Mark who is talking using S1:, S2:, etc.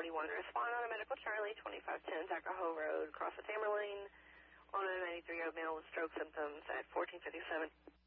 S1: 1021. Respond on a medical Charlie, 2510 Tuckahoe Road, across the Tamerlane, on a 93-year-old male with stroke symptoms at 1457.